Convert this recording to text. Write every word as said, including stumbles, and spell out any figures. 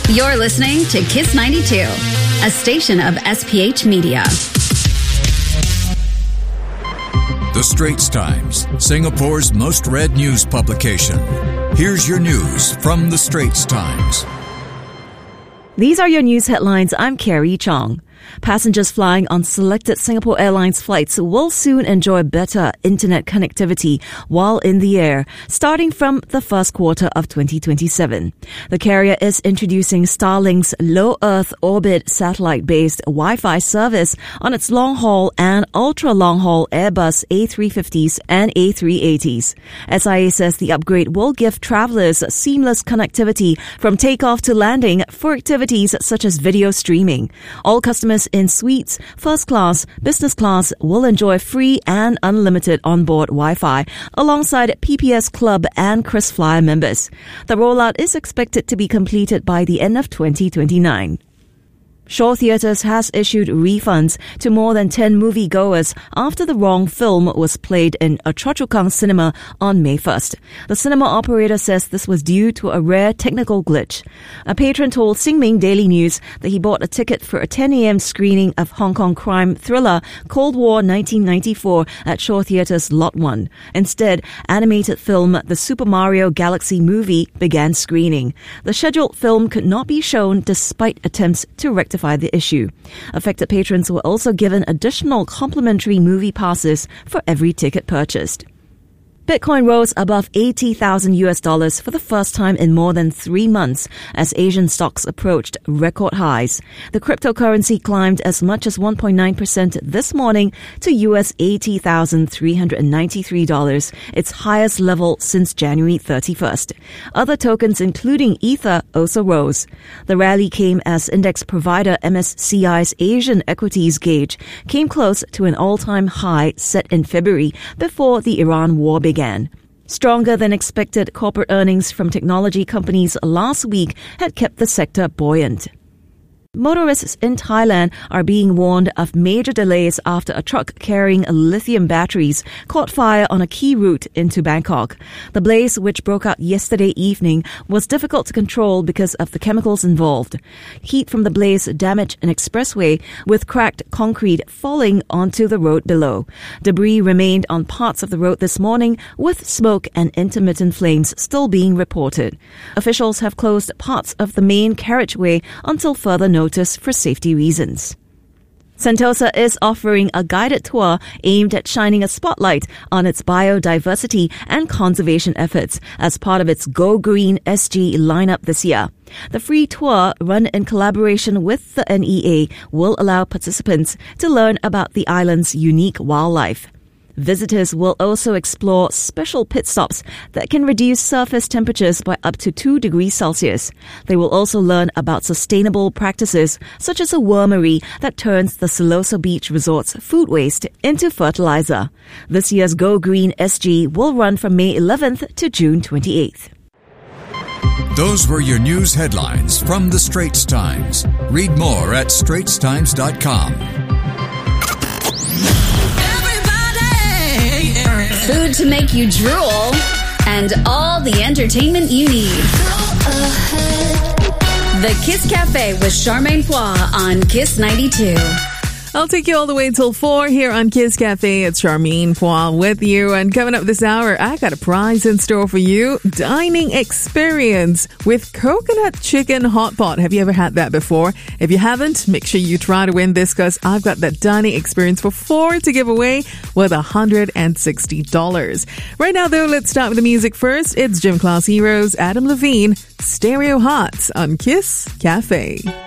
You're listening to Kiss ninety-two, a station of S P H Media. The Straits Times, Singapore's most read news publication. Here's your news from The Straits Times. These are your news headlines. I'm Carrie Chong. Passengers flying on selected Singapore Airlines flights will soon enjoy better internet connectivity while in the air, starting from the first quarter of twenty twenty-seven. The carrier is introducing Starlink's low Earth orbit satellite-based Wi-Fi service on its long-haul and ultra-long-haul Airbus A three fifties and A three eighties. S I A says the upgrade will give travelers seamless connectivity from takeoff to landing for activities such as video streaming. All customers in suites, first class, business class will enjoy free and unlimited onboard Wi-Fi alongside P P S Club and KrisFlyer members. The rollout is expected to be completed by the end of twenty twenty-nine. Shaw Theatres has issued refunds to more than ten moviegoers after the wrong film was played in a Choa Chu Kang cinema on May first. The cinema operator says this was due to a rare technical glitch. A patron told Xinmin Daily News that he bought a ticket for a ten a.m. screening of Hong Kong crime thriller Cold War nineteen ninety-four at Shaw Theatres Lot one. Instead, animated film The Super Mario Galaxy Movie began screening. The scheduled film could not be shown despite attempts to rectify the issue. Affected patrons were also given additional complimentary movie passes for every ticket purchased. Bitcoin rose above eighty thousand U S dollars for the first time in more than three months as Asian stocks approached record highs. The cryptocurrency climbed as much as one point nine percent this morning to U S eighty thousand three hundred ninety-three dollars, its highest level since January thirty-first. Other tokens, including Ether, also rose. The rally came as index provider M S C I's Asian equities gauge came close to an all-time high set in February before the Iran war began. Began. Stronger than expected corporate earnings from technology companies last week had kept the sector buoyant. Motorists in Thailand are being warned of major delays after a truck carrying lithium batteries caught fire on a key route into Bangkok. The blaze, which broke out yesterday evening, was difficult to control because of the chemicals involved. Heat from the blaze damaged an expressway with cracked concrete falling onto the road below. Debris remained on parts of the road this morning, with smoke and intermittent flames still being reported. Officials have closed parts of the main carriageway until further notice for safety reasons. Sentosa is offering a guided tour aimed at shining a spotlight on its biodiversity and conservation efforts as part of its Go Green S G lineup this year. The free tour, run in collaboration with the N E A, will allow participants to learn about the island's unique wildlife. Visitors will also explore special pit stops that can reduce surface temperatures by up to two degrees Celsius. They will also learn about sustainable practices, such as a wormery that turns the Siloso Beach Resort's food waste into fertilizer. This year's Go Green S G will run from May eleventh to June twenty-eighth. Those were your news headlines from The Straits Times. Read more at straits times dot com. Food to make you drool, and all the entertainment you need. The Kiss Cafe with Charmaine Poix on Kiss ninety-two. I'll take you all the way till four here on Kiss Cafe. It's Charmaine Poix with you. And coming up this hour, I got a prize in store for you. Dining experience with coconut chicken hot pot. Have you ever had that before? If you haven't, make sure you try to win this because I've got that dining experience for four to give away with one hundred sixty dollars. Right now, though, let's start with the music first. It's Gym Class Heroes, Adam Levine, Stereo Hearts on Kiss Cafe.